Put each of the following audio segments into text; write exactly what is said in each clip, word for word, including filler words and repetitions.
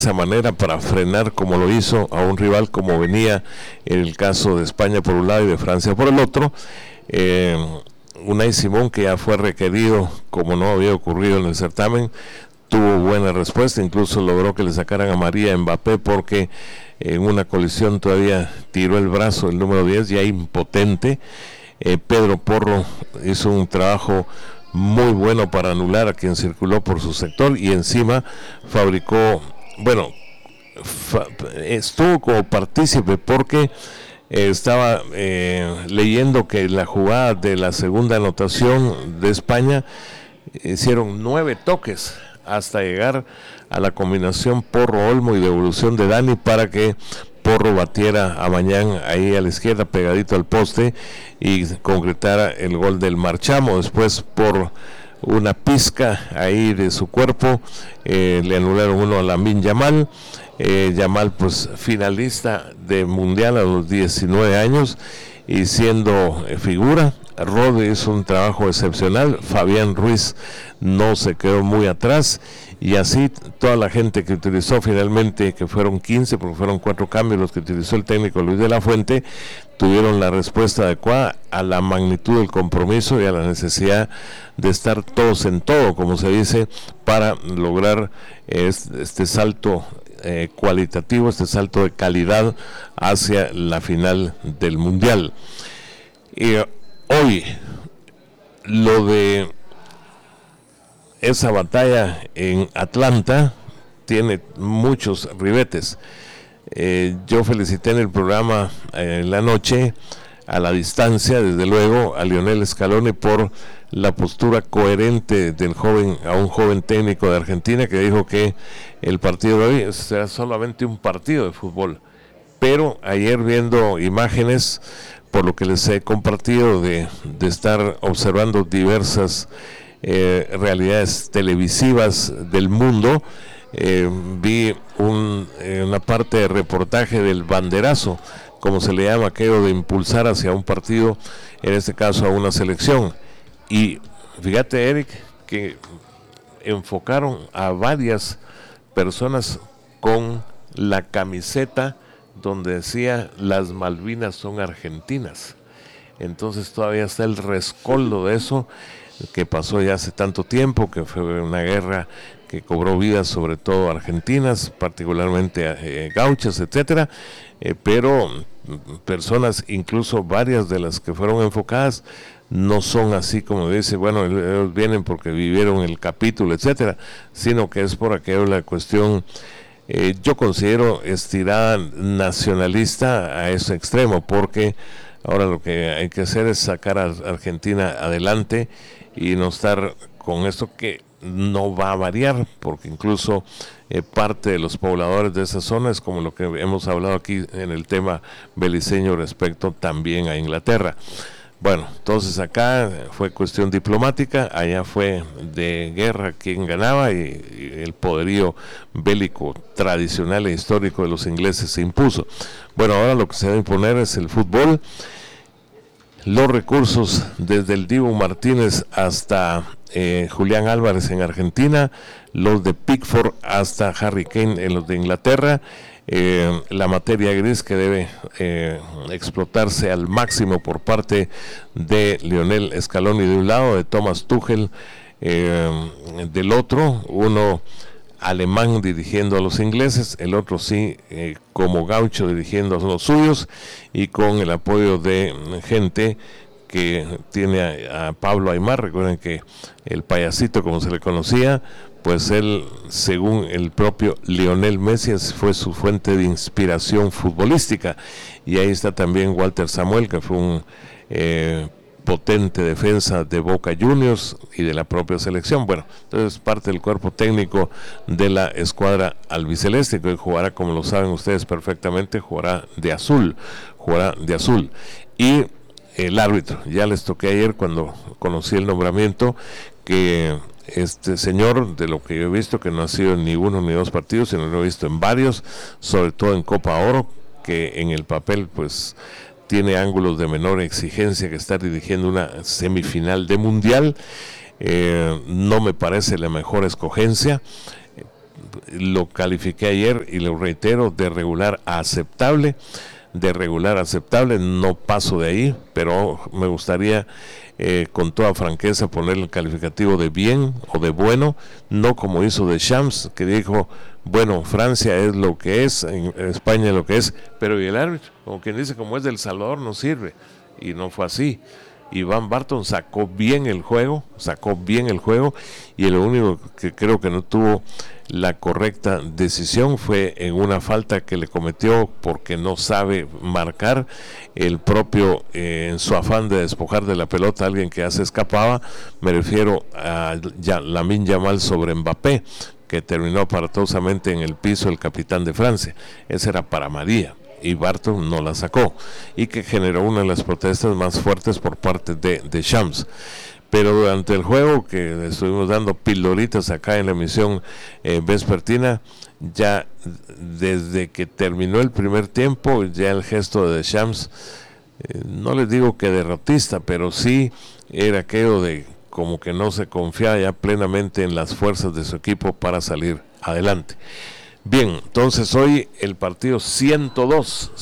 esa manera para frenar como lo hizo a un rival como venía en el caso de España por un lado y de Francia por el otro. eh, Unai Simón, que ya fue requerido como no había ocurrido en el certamen, tuvo buena respuesta, incluso logró que le sacaran a María Mbappé porque en una colisión todavía tiró el brazo el número diez, ya impotente. eh, Pedro Porro hizo un trabajo muy bueno para anular a quien circuló por su sector y encima fabricó, bueno, fa, estuvo como partícipe porque eh, estaba eh, leyendo que la jugada de la segunda anotación de España hicieron nueve toques hasta llegar a la combinación Porro-Olmo y devolución de Dani para que Porro batiera a Mañán ahí a la izquierda pegadito al poste y concretara el gol del marchamo. Después por una pizca ahí de su cuerpo eh, le anularon uno a Lamine Yamal. eh, Yamal pues finalista de mundial a los diecinueve años y siendo eh, figura. Rodri hizo un trabajo excepcional, Fabián Ruiz no se quedó muy atrás y así toda la gente que utilizó finalmente, que fueron quince porque fueron cuatro cambios los que utilizó el técnico Luis de la Fuente, tuvieron la respuesta adecuada a la magnitud del compromiso y a la necesidad de estar todos en todo, como se dice, para lograr este, este salto eh, cualitativo, este salto de calidad hacia la final del Mundial. Y hoy, lo de esa batalla en Atlanta tiene muchos ribetes. Eh, yo felicité en el programa eh, en la noche, a la distancia, desde luego, a Lionel Scaloni por la postura coherente del joven, a un joven técnico de Argentina que dijo que el partido de hoy será solamente un partido de fútbol. Pero ayer viendo imágenes, por lo que les he compartido de, de estar observando diversas eh, realidades televisivas del mundo, eh, vi un, eh, una parte de reportaje del banderazo, como se le llama aquello de impulsar hacia un partido, en este caso a una selección. Y fíjate, Eric, que enfocaron a varias personas con la camiseta donde decía las Malvinas son argentinas. Entonces todavía está el rescoldo de eso que pasó ya hace tanto tiempo, que fue una guerra que cobró vidas sobre todo argentinas, particularmente eh, gauchas, etcétera, eh, pero personas, incluso varias de las que fueron enfocadas, no son así como dice, bueno, ellos vienen porque vivieron el capítulo, etcétera, sino que es por aquello la cuestión. Eh, yo considero estirada nacionalista a ese extremo, porque ahora lo que hay que hacer es sacar a Argentina adelante y no estar con esto que no va a variar, porque incluso eh, parte de los pobladores de esa zona es como lo que hemos hablado aquí en el tema beliceño respecto también a Inglaterra. Bueno, entonces acá fue cuestión diplomática, allá fue de guerra quien ganaba y, y el poderío bélico tradicional e histórico de los ingleses se impuso. Bueno, ahora lo que se va a imponer es el fútbol, los recursos desde el Dibu Martínez hasta eh, Julián Álvarez en Argentina, los de Pickford hasta Harry Kane en los de Inglaterra. Eh, la materia gris que debe eh, explotarse al máximo por parte de Lionel Scaloni de un lado, de Thomas Tuchel eh, del otro, uno alemán dirigiendo a los ingleses, el otro sí eh, como gaucho dirigiendo a los suyos y con el apoyo de gente que tiene a, a Pablo Aimar. Recuerden que el payasito, como se le conocía, pues él, según el propio Lionel Messi, fue su fuente de inspiración futbolística. Y ahí está también Walter Samuel, que fue un eh, potente defensa de Boca Juniors y de la propia selección. Bueno, entonces parte del cuerpo técnico de la escuadra albiceleste, que hoy jugará, como lo saben ustedes perfectamente, jugará de azul, jugará de azul. Y el árbitro, ya les toqué ayer cuando conocí el nombramiento, que este señor, de lo que yo he visto, que no ha sido en ni uno ni dos partidos, sino lo he visto en varios, sobre todo en Copa Oro, que en el papel pues tiene ángulos de menor exigencia que estar dirigiendo una semifinal de mundial. Eh, no me parece la mejor escogencia. lo califiqué ayer y lo reitero, de regular a aceptable, de regular a aceptable, no paso de ahí, pero me gustaría eh, con toda franqueza ponerle el calificativo de bien o de bueno, no como hizo Deschamps, que dijo, bueno, Francia es lo que es, en España es lo que es, pero y el árbitro, como quien dice, como es del Salvador, no sirve, y no fue así. Iván Barton sacó bien el juego, sacó bien el juego, y el único que creo que no tuvo la correcta decisión fue en una falta que le cometió porque no sabe marcar el propio, eh, en su afán de despojar de la pelota a alguien que ya se escapaba. Me refiero a Lamine Yamal sobre Mbappé, que terminó aparatosamente en el piso el capitán de Francia. Ese era para María, y Barton no la sacó, y que generó una de las protestas más fuertes por parte de Deschamps. Pero durante el juego, que estuvimos dando pildoritas acá en la emisión eh, vespertina, ya desde que terminó el primer tiempo, ya el gesto de Deschamps, eh, no les digo que derrotista, pero sí era aquello de como que no se confiaba ya plenamente en las fuerzas de su equipo para salir adelante. Bien, entonces hoy el partido ciento dos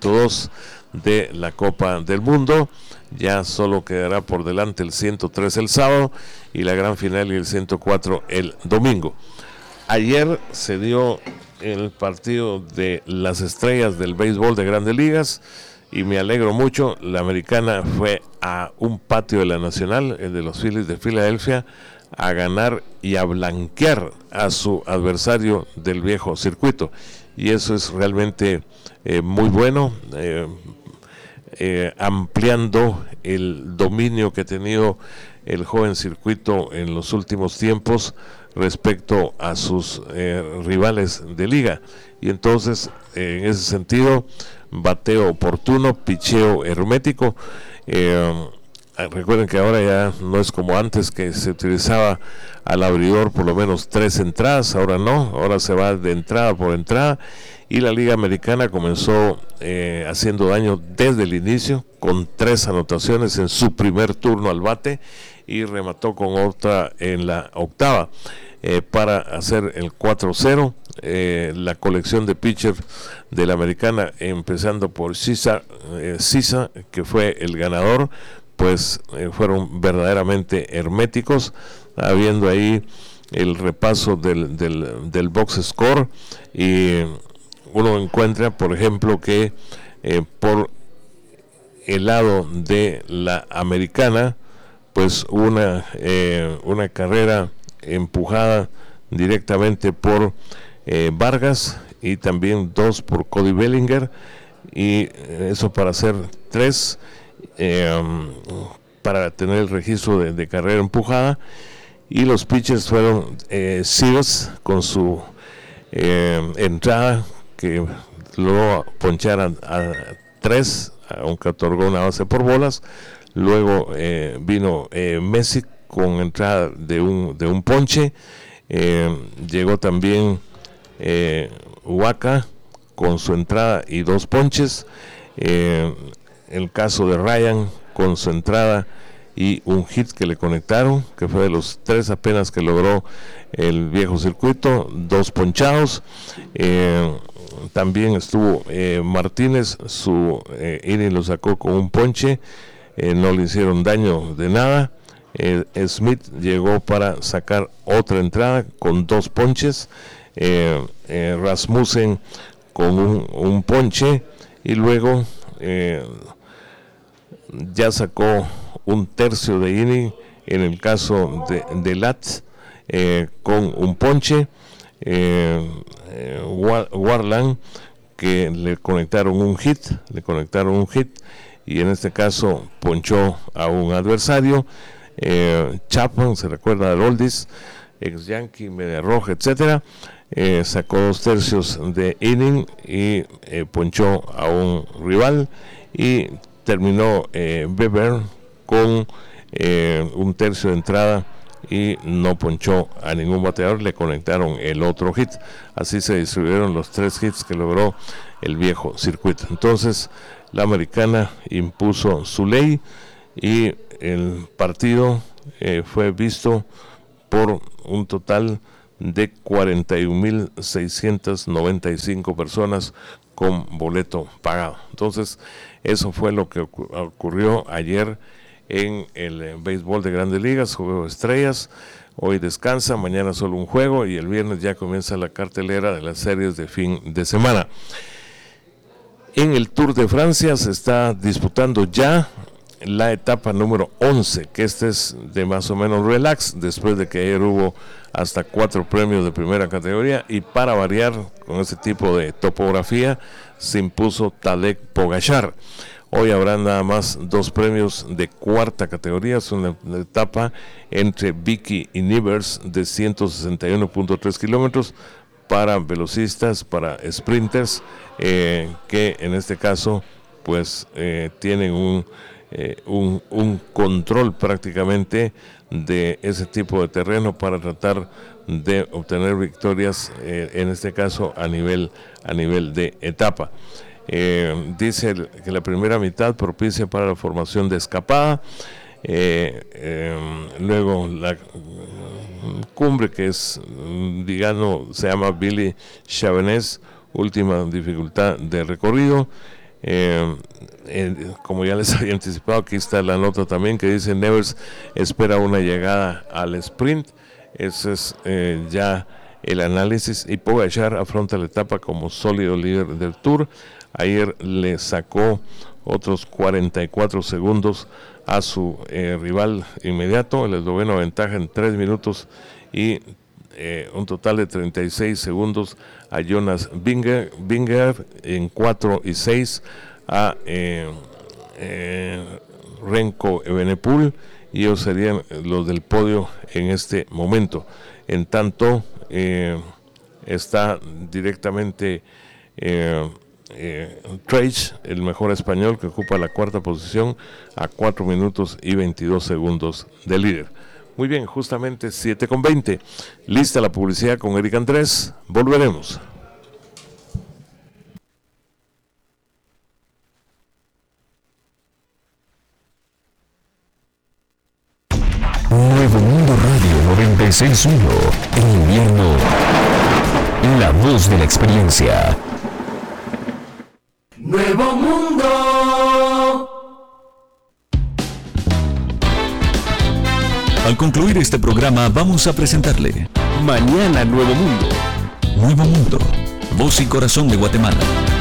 de la Copa del Mundo, ya solo quedará por delante el ciento tres el sábado y la gran final y el ciento cuatro el domingo. Ayer se dio el partido de las estrellas del béisbol de Grandes Ligas y me alegro mucho. La americana fue a un patio de la Nacional, el de los Phillies de Filadelfia, a ganar y a blanquear a su adversario del viejo circuito, y eso es realmente eh, muy bueno, eh, eh, ampliando el dominio que ha tenido el joven circuito en los últimos tiempos respecto a sus eh, rivales de liga, y entonces eh, en ese sentido, bateo oportuno, picheo hermético. eh, Recuerden que ahora ya no es como antes, que se utilizaba al abridor por lo menos tres entradas, ahora no, ahora se va de entrada por entrada, y la Liga Americana comenzó eh, haciendo daño desde el inicio, con tres anotaciones en su primer turno al bate, y remató con otra en la octava eh, para hacer el cuatro cero. Eh, la colección de pitchers de la Americana, empezando por Sisa, eh, Sisa, que fue el ganador, pues eh, fueron verdaderamente herméticos, habiendo ahí el repaso del, del, del box score, y uno encuentra, por ejemplo, que eh, por el lado de la Americana, pues una, eh, una carrera empujada directamente por eh, Vargas, y también dos por Cody Bellinger, y eso para hacer tres, Eh, para tener el registro de, de carrera empujada. Y los pitchers fueron eh, Sears con su eh, entrada, que logró ponchar a, a tres, aunque otorgó una base por bolas. Luego eh, vino eh, Messi con entrada de un, de un ponche. Eh, llegó también eh, Waka con su entrada y dos ponches. eh, El caso de Ryan con su entrada y un hit que le conectaron, que fue de los tres apenas que logró el viejo circuito, dos ponchados. Eh, también estuvo eh, Martínez, su eh, inning lo sacó con un ponche, eh, no le hicieron daño de nada. Eh, Smith llegó para sacar otra entrada con dos ponches. Eh, eh, Rasmussen con un, un ponche, y luego eh, ya sacó un tercio de inning en el caso de, de Latz, eh, con un ponche. eh, eh, Warland, que le conectaron un hit, le conectaron un hit, y en este caso ponchó a un adversario. eh, Chapman, se recuerda de Oldis, ex Yankee, media roja, etcétera. Eh, sacó dos tercios de inning y eh, ponchó a un rival, y terminó eh, Weber con eh, un tercio de entrada y no ponchó a ningún bateador, le conectaron el otro hit. Así se distribuyeron los tres hits que logró el viejo circuito. Entonces la Americana impuso su ley, y el partido eh, fue visto por un total de cuarenta y un mil seiscientas noventa y cinco personas con boleto pagado. Entonces, eso fue lo que ocurrió ayer en el béisbol de Grandes Ligas, juego de estrellas. Hoy descansa, mañana solo un juego y el viernes ya comienza la cartelera de las series de fin de semana. En el Tour de Francia se está disputando ya la etapa número once, que este es de más o menos relax, después de que ayer hubo hasta cuatro premios de primera categoría, y para variar con ese tipo de topografía se impuso Tadej Pogačar. Hoy habrá nada más dos premios de cuarta categoría, es una, una etapa entre Vicky y Nivers de ciento sesenta y uno punto tres kilómetros para velocistas, para sprinters, eh, que en este caso pues eh, tienen un Eh, un, un control prácticamente de ese tipo de terreno para tratar de obtener victorias, eh, en este caso a nivel a nivel de etapa. Eh, dice que la primera mitad propicia para la formación de escapada, eh, eh, luego la cumbre, que es, digamos, se llama Billy Chavannes, última dificultad de recorrido. Eh, eh, como ya les había anticipado, aquí está la nota también que dice: Nevers espera una llegada al sprint. Ese es eh, ya el análisis, y Pogačar afronta la etapa como sólido líder del Tour. Ayer le sacó otros cuarenta y cuatro segundos a su eh, rival inmediato, el esloveno, ventaja en tres minutos y eh, un total de treinta y seis segundos a Jonas Vingegaard, Vingegaard en cuatro y seis a eh, eh, Remco Evenepoel, y ellos serían los del podio en este momento. En tanto, eh, está directamente eh, eh, Trace, el mejor español, que ocupa la cuarta posición a cuatro minutos y veintidós segundos de líder. Muy bien, justamente siete con veinte. Lista la publicidad con Eric Andrés. Volveremos. Nuevo Mundo Radio noventa y seis punto uno. En invierno, la voz de la experiencia. Nuevo Mundo. Al concluir este programa vamos a presentarle Mañana Nuevo Mundo. Nuevo Mundo, voz y corazón de Guatemala.